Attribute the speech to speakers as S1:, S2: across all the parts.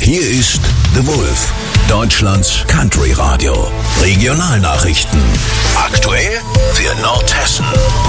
S1: Hier ist The Wolf, Deutschlands Country Radio. Regionalnachrichten. Aktuell für Nordhessen.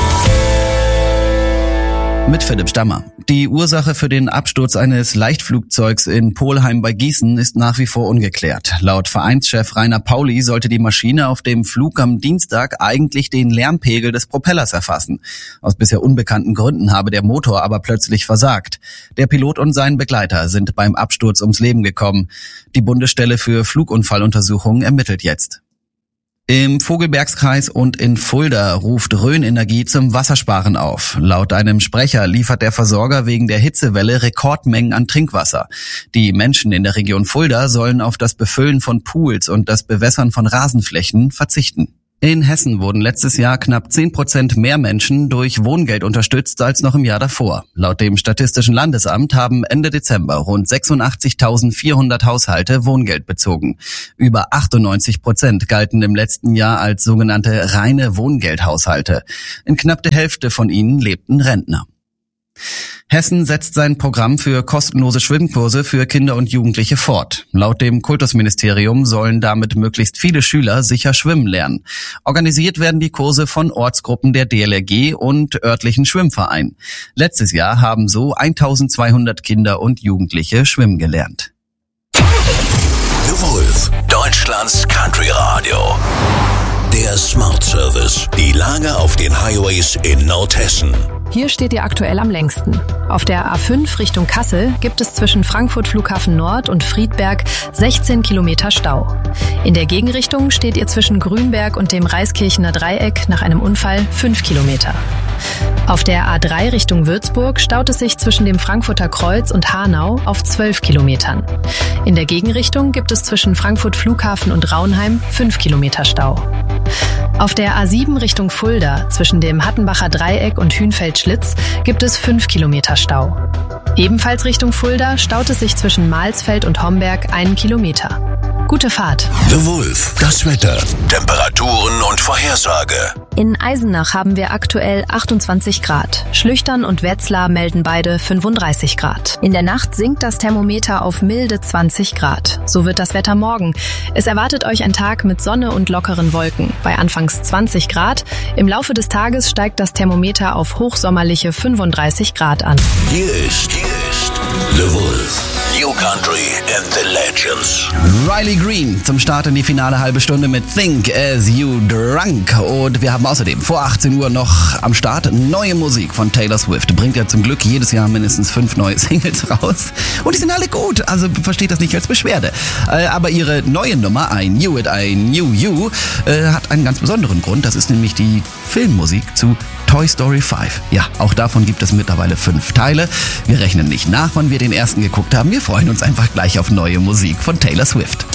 S2: Mit Philipp Stammer. Die Ursache für den Absturz eines Leichtflugzeugs in Polheim bei Gießen ist nach wie vor ungeklärt. Laut Vereinschef Rainer Pauli sollte die Maschine auf dem Flug am Dienstag eigentlich den Lärmpegel des Propellers erfassen. Aus bisher unbekannten Gründen habe der Motor aber plötzlich versagt. Der Pilot und sein Begleiter sind beim Absturz ums Leben gekommen. Die Bundesstelle für Flugunfalluntersuchungen ermittelt jetzt. Im Vogelbergskreis und in Fulda ruft Rhön Energie zum Wassersparen auf. Laut einem Sprecher liefert der Versorger wegen der Hitzewelle Rekordmengen an Trinkwasser. Die Menschen in der Region Fulda sollen auf das Befüllen von Pools und das Bewässern von Rasenflächen verzichten. In Hessen wurden letztes Jahr knapp 10% mehr Menschen durch Wohngeld unterstützt als noch im Jahr davor. Laut dem Statistischen Landesamt haben Ende Dezember rund 86.400 Haushalte Wohngeld bezogen. Über 98% galten im letzten Jahr als sogenannte reine Wohngeldhaushalte. In knapp der Hälfte von ihnen lebten Rentner. Hessen setzt sein Programm für kostenlose Schwimmkurse für Kinder und Jugendliche fort. Laut dem Kultusministerium sollen damit möglichst viele Schüler sicher schwimmen lernen. Organisiert werden die Kurse von Ortsgruppen der DLRG und örtlichen Schwimmvereinen. Letztes Jahr haben so 1200 Kinder und Jugendliche schwimmen gelernt.
S1: The Wolf, Deutschlands Country Radio. Der Smart Service. Die Lage auf den Highways in Nordhessen.
S3: Hier steht ihr aktuell am längsten. Auf der A5 Richtung Kassel gibt es zwischen Frankfurt Flughafen Nord und Friedberg 16 Kilometer Stau. In der Gegenrichtung steht ihr zwischen Grünberg und dem Reiskirchener Dreieck nach einem Unfall 5 Kilometer. Auf der A3 Richtung Würzburg staut es sich zwischen dem Frankfurter Kreuz und Hanau auf 12 Kilometern. In der Gegenrichtung gibt es zwischen Frankfurt Flughafen und Raunheim 5 Kilometer Stau. Auf der A7 Richtung Fulda zwischen dem Hattenbacher Dreieck und Hünfeld-Schlitz gibt es 5 Kilometer Stau. Ebenfalls Richtung Fulda staut es sich zwischen Mahlsfeld und Homberg 1 Kilometer. Gute Fahrt.
S1: The Wolf, das Wetter, Temperaturen und Vorhersage.
S3: In Eisenach haben wir aktuell 28 Grad. Schlüchtern und Wetzlar melden beide 35 Grad. In der Nacht sinkt das Thermometer auf milde 20 Grad. So wird das Wetter morgen. Es erwartet euch ein Tag mit Sonne und lockeren Wolken. Bei anfangs 20 Grad. Im Laufe des Tages steigt das Thermometer auf hochsommerliche 35 Grad an.
S1: Hier ist The Wolf. New Country and the Legends.
S2: Riley Green zum Start in die finale halbe Stunde mit Think As You Drunk. Und wir haben außerdem vor 18 Uhr noch am Start neue Musik von Taylor Swift. Bringt ja zum Glück jedes Jahr mindestens 5 neue Singles raus. Und die sind alle gut, also versteht das nicht als Beschwerde. Aber ihre neue Nummer, I Knew It, I Knew You, hat einen ganz besonderen Grund. Das ist nämlich die Filmmusik zu Toy Story 5. Ja, auch davon gibt es mittlerweile 5 Teile. Wir rechnen nicht nach, wann wir den ersten geguckt haben. Wir freuen uns einfach gleich auf neue Musik von Taylor Swift.